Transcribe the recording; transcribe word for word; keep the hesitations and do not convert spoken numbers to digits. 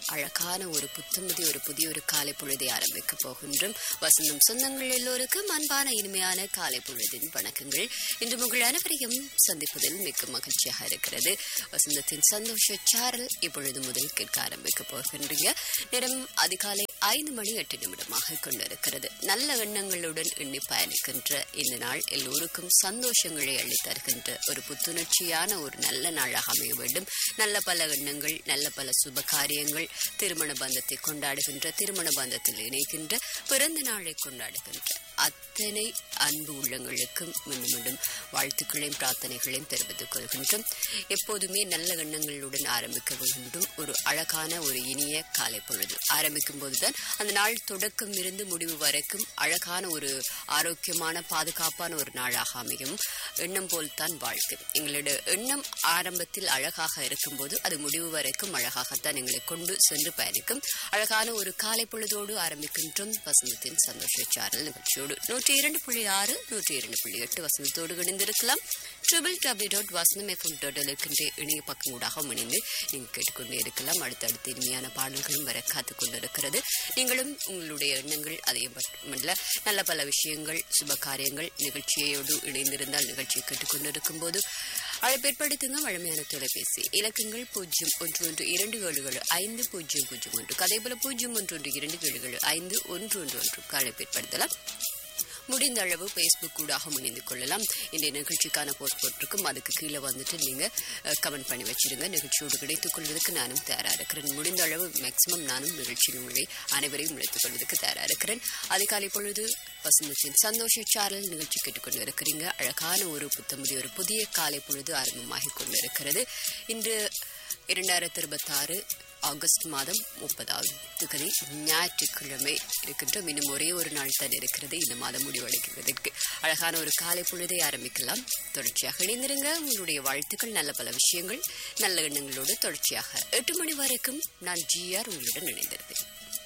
அழகான ஒரு புத்தமுதி ஒரு புதிய ஒரு காலை பொழுதை ஆரம்பிக்க போகின்றோம். வசந்தம் சொந்தங்கள் எல்லோருக்கும் அன்பான இனிமையான காலை பொழுதின் வணக்கங்கள். இன்று உங்கள் அனைவரையும் சந்திப்பதில் மிக்க மகிழ்ச்சியாக இருக்கிறது. வசந்தத்தின் சந்தோஷ சாரல் இப்பொழுது முதல் கேட்க ஆரம்பிக்க போகின்றீங்க. நேரம் அதிகாலை ஐந்து மணி எட்டு நிமிடமாக கொண்டிருக்கிறது. நல்ல எண்ணங்களுடன் எண்ணி பயணிக்கின்ற இந்த நாள் எல்லோருக்கும் சந்தோஷங்களை அள்ளி தருகின்ற ஒரு புத்துணர்ச்சியான ஒரு நல்ல நாளாக அமைய வேண்டும். நல்ல பல எண்ணங்கள், நல்ல பல சுப காரியங்கள், திருமண பந்தத்தை கொண்டாடுகின்ற, திருமண பந்தத்தில் இணைகின்ற, பிறந்த நாளை கொண்டாடுகின்ற அத்தனை அன்பு உள்ளங்களுக்கும் மீண்டும் மீண்டும் வாழ்த்துக்களையும் பிரார்த்தனைகளையும் தெரிவித்துக் கொள்கின்றோம். எப்போதுமே நல்ல எண்ணங்களுடன் ஆரம்பிக்க வேண்டும். ஒரு அழகான ஒரு இனிய காலை பொழுது ஆரம்பிக்கும் போதுதான் அந்த நாள் தொடக்கம் இருந்து முடிவு வரைக்கும் அழகான ஒரு ஆரோக்கியமான பாதுகாப்பான ஒரு நாளாக அமையும். எண்ணம் போல்தான் வாழ்க்கை. எங்களுடைய எண்ணம் ஆரம்பத்தில் அழகாக இருக்கும்போது அது முடிவு வரைக்கும் அழகாகத்தான் எங்களை கொண்டு சென்று பயணிக்கும். அழகான ஒரு காலை பொழுதோடு ஆரம்பிக்கின்றோம் வசந்தத்தின் சந்தோஷ சாரல் நிகழ்ச்சியோடு. நூற்றி இரண்டு புள்ளி ஆறு நூற்றி இரண்டு புள்ளி எட்டு வசந்தத்தோடு இணைந்திருக்கலாம். ட்ரிபிள் டபிள்யூ டாட் வசந்தம் எஃப்எம் டாட் இருக்கின்ற இணைய பக்கம் ஊடாக இணைந்து நீங்கள் கேட்டுக்கொண்டே இருக்கலாம். அடுத்தடுத்து இனிமையான பாடல்களும் வர காத்துக் கொண்டிருக்கிறது. நீங்களும் உங்களுடைய எண்ணங்கள் அதே மட்டுமல்ல நல்ல பல விஷயங்கள் சுப காரியங்கள் நிகழ்ச்சியோடு இணைந்திருந்தால் நிகழ்ச்சியை கேட்டுக்கொண்டிருக்கும் போது அழைப்பேற்படுத்துங்க. வழமையான தொலைபேசி இலக்கங்கள் பூஜ்ஜியம் ஒன்று ஒன்று இரண்டு ஏழுகள் ஐந்து பூஜ்ஜியம் பூஜ்ஜியம் ஒன்று அதே போல பூஜ்ஜியம் ஒன்று ஒன்று இரண்டு ஏழுகள் ஐந்து ஒன்று ஒன்று ஒன்றுக்கு அழைப்பேற்படுத்தலாம். முடிந்த அளவு பேஸ்புக் ஊடாக இணைந்து கொள்ளலாம். இந்த நிகழ்ச்சிக்கான போஸ்ட் போட்டிருக்கும், அதுக்கு கீழே வந்துட்டு நீங்க கமெண்ட் பண்ணி வச்சிருங்க. நிகழ்ச்சியோடு கிடைத்துக் கொள்வதற்கு நானும் தயாரா இருக்கிறேன். முடிந்த அளவு மேக்சிமம் நானும் நிகழ்ச்சியில் உங்களை அனைவரையும் இணைத்துக் கொள்வதற்கு தயாரா இருக்கிறேன். அதிகாலை பொழுது வசந்தத்தின் சந்தோஷ சாரல் நிகழ்ச்சி கேட்டுக்கொண்டு இருக்கிறீங்க. அழகான ஒரு புத்தமுதி ஒரு புதிய காலை பொழுது ஆரம்பமாகி கொண்டிருக்கிறது. இன்று இரண்டாயிரத்தி இருபத்தி ஆறு ஆகஸ்ட் மாதம் முப்பதாவது தேதி ஞாயிற்றுக்கிழமை இருக்கின்றோம். இன்னும் ஒரே ஒரு நாள் தான் இருக்கிறது இந்த மாதம் முடிவடைகிறதுக்கு. அழகான ஒரு காலை பொழுதை ஆரம்பிக்கலாம். தொடர்ச்சியாக இணைந்திருங்க. உங்களுடைய வாழ்த்துக்கள், நல்ல பல விஷயங்கள், நல்ல எண்ணங்களோடு தொடர்ச்சியாக எட்டு மணி வரைக்கும் நான் ஜிஆர் உங்களுடன் இணைந்திருப்பேன்.